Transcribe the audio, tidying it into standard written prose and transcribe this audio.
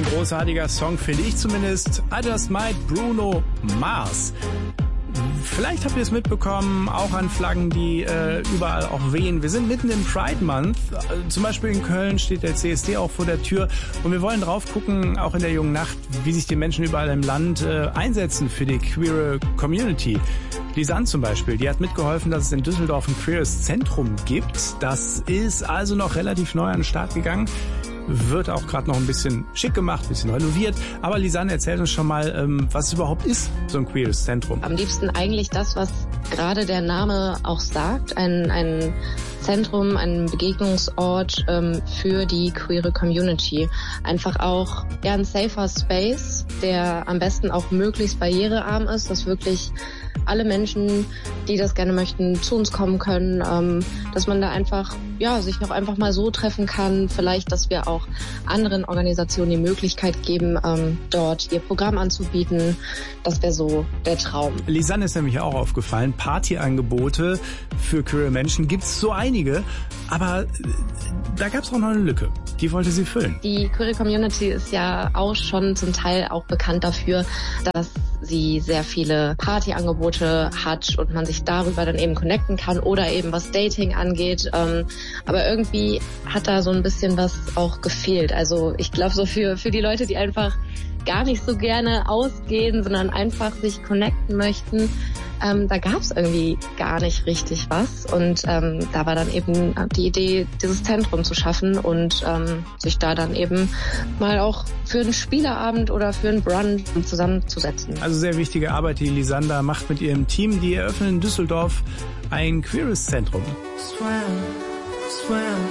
Ein großartiger Song, finde ich zumindest. I Just Might, Bruno Mars. Vielleicht habt ihr es mitbekommen, auch an Flaggen, die überall auch wehen. Wir sind mitten im Pride Month. Zum Beispiel in Köln steht der CSD auch vor der Tür. Und wir wollen drauf gucken, auch in der jungen Nacht, wie sich die Menschen überall im Land einsetzen für die queere Community. Lisanne zum Beispiel, die hat mitgeholfen, dass es in Düsseldorf ein queeres Zentrum gibt. Das ist also noch relativ neu an den Start gegangen. Wird auch gerade noch ein bisschen schick gemacht, ein bisschen renoviert. Aber Lisanne, erzählt uns schon mal, was es überhaupt ist, so ein queeres Zentrum. Am liebsten eigentlich das, was gerade der Name auch sagt. Ein Zentrum, ein Begegnungsort für die queere Community. Einfach auch ein safer Space, der am besten auch möglichst barrierearm ist, dass wirklich alle Menschen, die das gerne möchten, zu uns kommen können, dass man da einfach sich auch einfach mal so treffen kann. Vielleicht, dass wir auch anderen Organisationen die Möglichkeit geben, dort ihr Programm anzubieten. Das wäre so der Traum. Lisanne ist nämlich auch aufgefallen, Partyangebote für queere Menschen gibt's so einige, aber da gab's auch noch eine Lücke. Die wollte sie füllen. Die queere Community ist ja auch schon zum Teil auch bekannt dafür, dass sie sehr viele Partyangebote hat und man sich darüber dann eben connecten kann oder eben was Dating angeht. Aber irgendwie hat da so ein bisschen was auch gefehlt. Also ich glaube so für die Leute, die einfach gar nicht so gerne ausgehen, sondern einfach sich connecten möchten, da gab es irgendwie gar nicht richtig was. Und da war dann eben die Idee, dieses Zentrum zu schaffen und sich da dann eben mal auch für einen Spieleabend oder für einen Brunch zusammenzusetzen. Also sehr wichtige Arbeit, die Lisanne macht mit ihrem Team. Die eröffnen in Düsseldorf ein queeres Zentrum. Swim, swim.